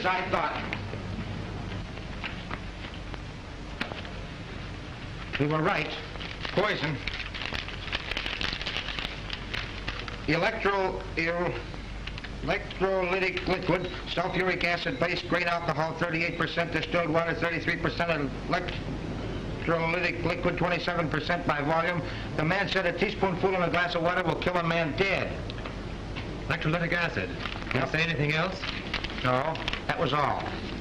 as I thought. We were right. Poison. Electrolytic liquid, sulfuric acid base, grain alcohol, 38%, distilled water, 33%, electrolytic liquid, 27% by volume. The man said a teaspoonful in a glass of water will kill a man dead. Electrolytic acid. Did you say anything else? No, that was all.